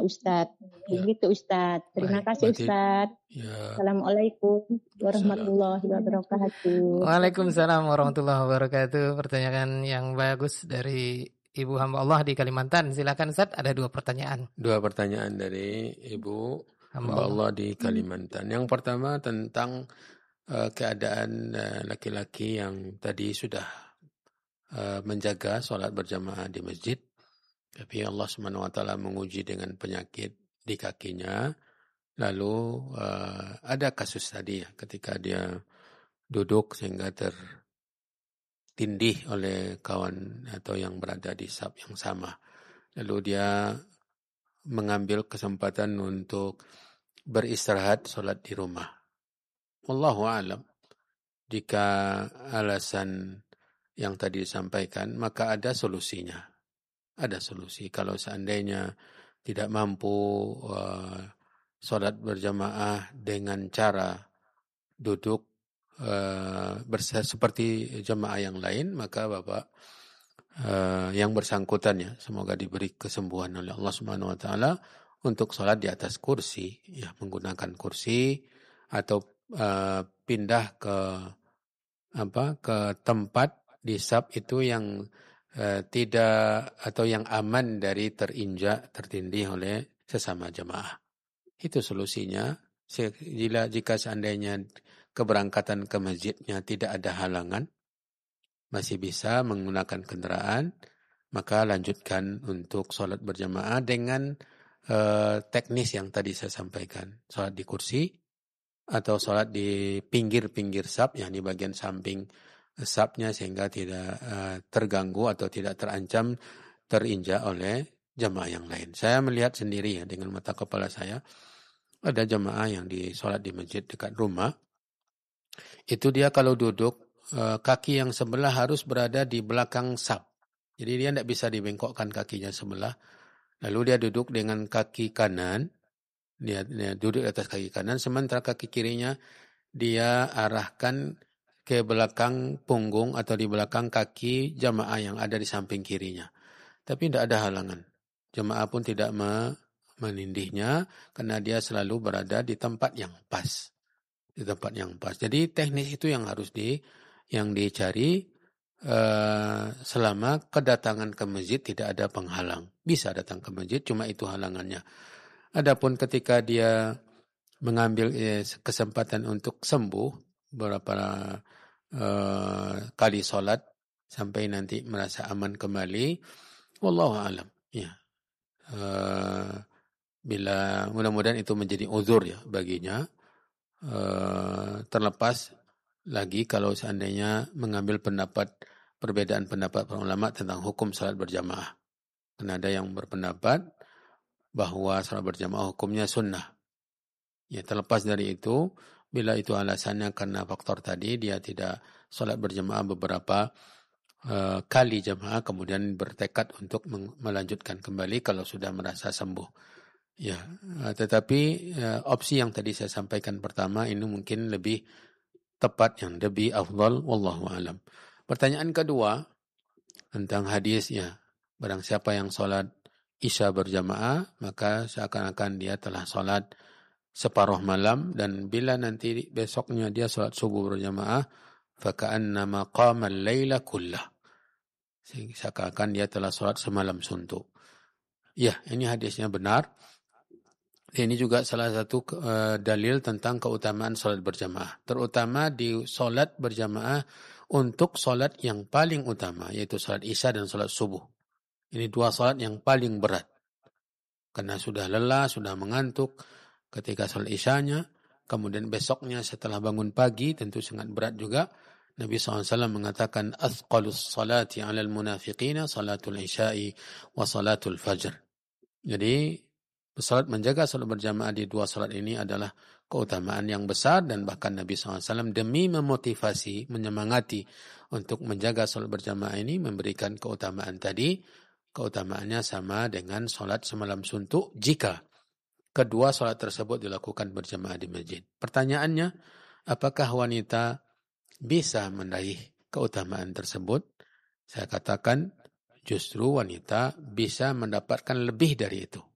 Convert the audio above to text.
Ustadz. Ya. Begitu Ustadz. Terima kasih Ustadz. Ya. Assalamualaikum warahmatullahi wabarakatuh. Waalaikumsalam warahmatullahi wabarakatuh. Pertanyaan yang bagus dari Ibu hamba Allah di Kalimantan. Silakan Ustaz, ada 2 pertanyaan. 2 pertanyaan dari Ibu hamba Allah di Kalimantan. Yang pertama tentang keadaan laki-laki yang tadi sudah menjaga sholat berjamaah di masjid, tapi Allah Subhanahu wa taala menguji dengan penyakit di kakinya. Lalu ada kasus tadi ya, ketika dia duduk sehingga tertindih oleh kawan atau yang berada di saf yang sama. Lalu dia mengambil kesempatan untuk beristirahat sholat di rumah. Wallahu a'lam. Jika alasan yang tadi disampaikan, maka ada solusinya. Ada solusi. Kalau seandainya tidak mampu sholat berjamaah dengan cara duduk seperti jamaah yang lain, maka Bapak yang bersangkutan ya, semoga diberi kesembuhan oleh Allah Subhanahu wa taala untuk sholat di atas kursi, ya, menggunakan kursi atau pindah ke tempat di saf itu yang tidak atau yang aman dari tertindih oleh sesama jemaah. Itu solusinya. Jika seandainya keberangkatan ke masjidnya tidak ada halangan, masih bisa menggunakan kendaraan, maka lanjutkan untuk sholat berjamaah dengan teknis yang tadi saya sampaikan. Sholat di kursi atau sholat di pinggir-pinggir saf, yang di bagian samping safnya, sehingga tidak terganggu atau tidak terancam terinjak oleh jamaah yang lain. Saya melihat sendiri ya dengan mata kepala saya, ada jamaah yang sholat di masjid dekat rumah. Itu dia kalau duduk, kaki yang sebelah harus berada di belakang saf. Jadi dia tidak bisa dibengkokkan kakinya sebelah. Lalu dia duduk dengan kaki kanan. Dia duduk di atas kaki kanan, sementara kaki kirinya dia arahkan ke belakang punggung atau di belakang kaki jamaah yang ada di samping kirinya. Tapi tidak ada halangan. Jamaah pun tidak menindihnya karena dia selalu berada di tempat yang pas. Di tempat yang pas. Jadi teknis itu yang harus dicari selama kedatangan ke masjid tidak ada penghalang. Bisa datang ke masjid, cuma itu halangannya. Adapun ketika dia mengambil kesempatan untuk sembuh beberapa kali sholat sampai nanti merasa aman kembali, wallahu a'lam. Ya. Bila mudah-mudahan itu menjadi uzur ya baginya, terlepas lagi kalau seandainya mengambil perbedaan pendapat para ulama tentang hukum salat berjamaah. Karena ada yang berpendapat bahwa salat berjamaah hukumnya sunnah. Ya, terlepas dari itu, bila itu alasannya karena faktor tadi, dia tidak salat berjamaah beberapa kali jamaah, kemudian bertekad untuk melanjutkan kembali kalau sudah merasa sembuh. Ya, tetapi opsi yang tadi saya sampaikan pertama ini mungkin lebih tepat, yang lebih afdal, wallahu alam. Pertanyaan kedua tentang hadis, ya, barang siapa yang salat Isya berjamaah, maka seakan-akan dia telah salat separuh malam, dan bila nanti besoknya dia salat subuh berjamaah, faka'annama qama al-laila kullah. Seakan-akan dia telah salat semalam suntuk. Ya, ini hadisnya benar. Ini juga salah satu dalil tentang keutamaan salat berjamaah, terutama di salat berjamaah untuk salat yang paling utama, yaitu salat Isya dan salat subuh. Ini 2 salat yang paling berat. Karena sudah lelah, sudah mengantuk ketika salat Isyanya, kemudian besoknya setelah bangun pagi tentu sangat berat juga. Nabi SAW mengatakan, "Athqalus salati 'alal munafiqina salatul isya'i wa salatul fajr." Jadi menjaga salat berjamaah di 2 salat ini adalah keutamaan yang besar, dan bahkan Nabi SAW demi memotivasi, menyemangati untuk menjaga salat berjamaah ini, memberikan keutamaan tadi. Keutamaannya sama dengan salat semalam suntuk jika kedua salat tersebut dilakukan berjamaah di masjid. Pertanyaannya, apakah wanita bisa meraih keutamaan tersebut? Saya katakan justru wanita bisa mendapatkan lebih dari itu.